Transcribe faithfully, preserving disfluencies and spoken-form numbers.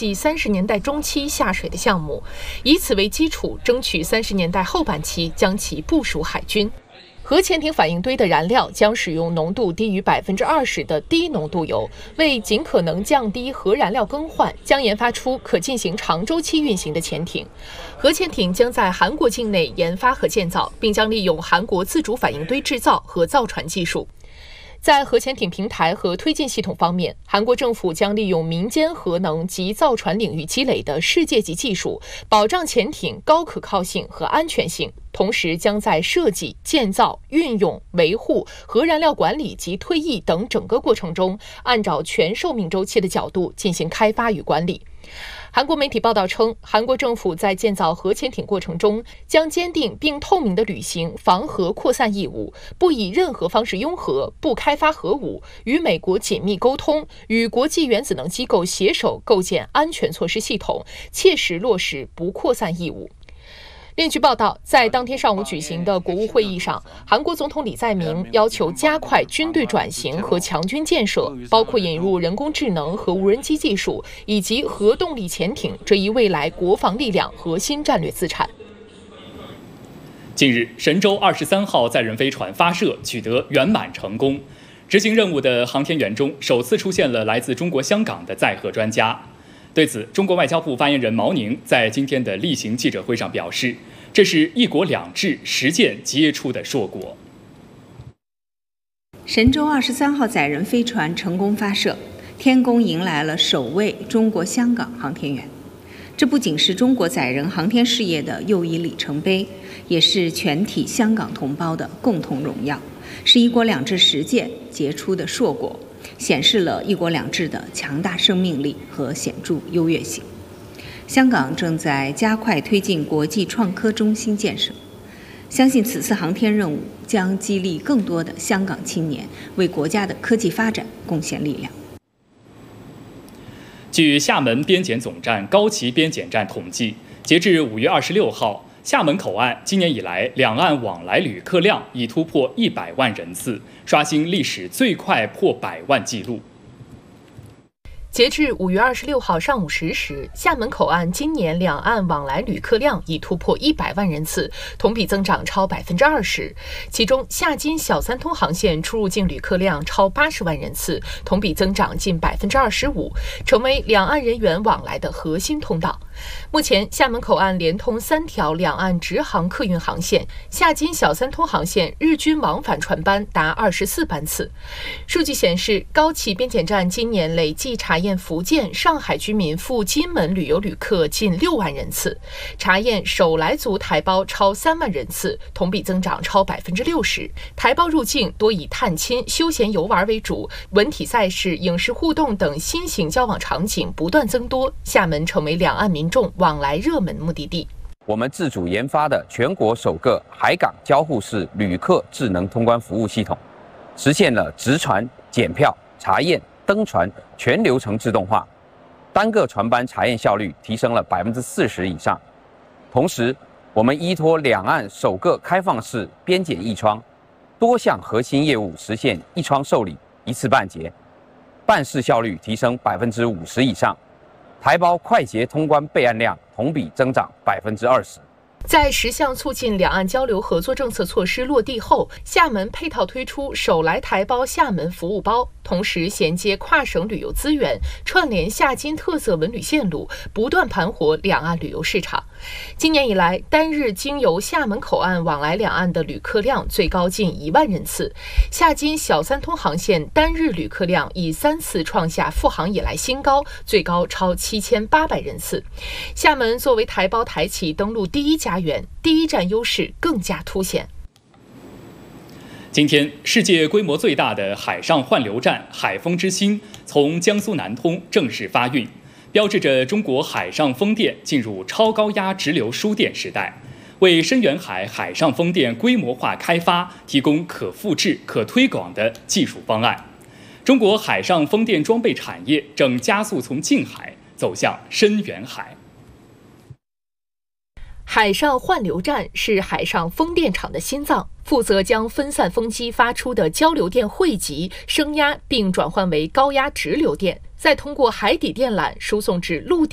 纪三十年代中期下水的项目，以此为基础，争取三十年代后半期将其部署海军。核潜艇反应堆的燃料将使用浓度低于百分之二十的低浓度铀，为尽可能降低核燃料更换，将研发出可进行长周期运行的潜艇。核潜艇将在韩国境内研发和建造，并将利用韩国自主反应堆制造和造船技术。在核潜艇平台和推进系统方面，韩国政府将利用民间核能及造船领域积累的世界级技术，保障潜艇高可靠性和安全性，同时将在设计、建造、运用、维护、核燃料管理及退役等整个过程中，按照全寿命周期的角度进行开发与管理。韩国媒体报道称，韩国政府在建造核潜艇过程中，将坚定并透明地履行防核扩散义务，不以任何方式拥核，不开发核武，与美国紧密沟通，与国际原子能机构携手构建安全措施系统，切实落实不扩散义务。另据报道，在当天上午举行的国务会议上，韩国总统李在明要求加快军队转型和强军建设，包括引入人工智能和无人机技术，以及核动力潜艇这一未来国防力量核心战略资产。 近日，神舟二十三号载人飞船发射取得圆满成功，执行任务的航天员中首次出现了来自中国香港的载荷专家。对此，中国外交部发言人毛宁在今天的例行记者会上表示，这是一国两制实践结出的硕果。 神舟二十三号载人飞船成功发射，天宫迎来了首位中国香港航天员。这不仅是中国载人航天事业的又一里程碑，也是全体香港同胞的共同荣耀，是一国两制实践结出的硕果，显示了一国两制的强大生命力和显著优越性。香港正在加快推进国际创科中心建设，相信此次航天任务将激励更多的香港青年为国家的科技发展贡献力量。 据厦门边检总站高崎边检站统计，截至五月二十六号，厦门口岸今年以来两岸往来旅客量已突破一百万人次，刷新历史最快破百万纪录。 截至五月二十六号上午十时，厦门口岸今年两岸往来旅客量已突破一百万人次，同比增长超百分之二十。其中，厦金小三通航线出入境旅客量超八十万人次，同比增长近百分之二十五，成为两岸人员往来的核心通道。目前，厦门口岸连通三条两岸直航客运航线，厦金小三通航线日均往返船班达二十四班次。数据显示，高崎边检站今年累计查验福建、上海居民赴金门旅游旅客近六万人次，查验首来族台胞超三万人次，同比增长超百分之六十。台胞入境多以探亲、休闲游玩为主，文体赛事、影视互动等新型交往场景不断增多，厦门成为两岸民众往来热门目的地。 我们自主研发的全国首个海港交互式旅客智能通关服务系统，实现了直船、检票、查验、登船全流程自动化，单个船班查验效率提升了百分之四十以上。同时，我们依托两岸首个开放式边检一窗，多项核心业务实现一窗受理、一次办结，办事效率提升百分之五十以上。台胞快捷通关备案量同比增长百分之二十。 在十项促进两岸交流合作政策措施落地后，厦门配套推出首来台胞厦门服务包，同时衔接跨省旅游资源，串联厦金特色文旅线路，不断盘活两岸旅游市场。今年以来，单日经由厦门口岸往来两岸的旅客量最高近一万人次，厦金小三通航线单日旅客量已三次创下复航以来新高，最高超七千八百人次。厦门作为台胞台企登陆第一家园，第一站优势更加凸显。 今天，世界规模最大的海上换流站海风之星从江苏南通正式发运，标志着中国海上风电进入超高压直流输电时代，为深远海海上风电规模化开发提供可复制、可推广的技术方案。中国海上风电装备产业正加速从近海走向深远海。 海上换流站是海上风电场的心脏，负责将分散风机发出的交流电汇集、升压并转换为高压直流电，再通过海底电缆输送至陆地